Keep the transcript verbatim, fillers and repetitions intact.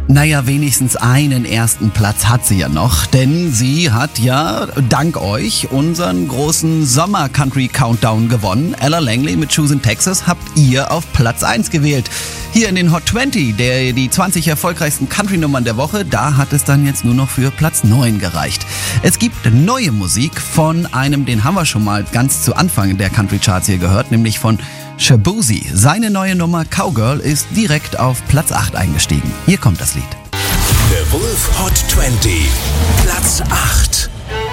Naja, wenigstens einen ersten Platz hat sie ja noch, denn sie hat ja dank euch unseren großen Sommer-Country-Countdown gewonnen. Ella Langley mit Shoes in Texas habt ihr auf Platz eins gewählt. Hier in den Hot zwanzig, der die zwanzig erfolgreichsten Country-Nummern der Woche, da hat es dann jetzt nur noch für Platz neun gereicht. Es gibt neue Musik von einem, den haben wir schon mal ganz zu Anfang der Country-Charts hier gehört, nämlich von Shaboozey. Seine neue Nummer Cowgirl ist direkt auf Platz acht eingestiegen. Hier kommt das Lied. The Wolf Hot zwanzig, Platz acht.